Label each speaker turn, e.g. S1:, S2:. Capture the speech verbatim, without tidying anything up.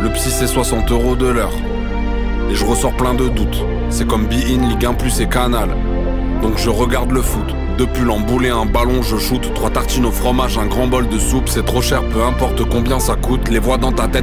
S1: Le psy c'est soixante euros de l'heure. Et je ressors plein de doutes. C'est comme Be-In, Ligue un plus et Canal. Donc je regarde le foot. Deux pulls emboulés, un ballon, je shoot. Trois tartines au fromage, un grand bol de soupe. C'est trop cher, peu importe combien ça coûte. Les voix dans ta tête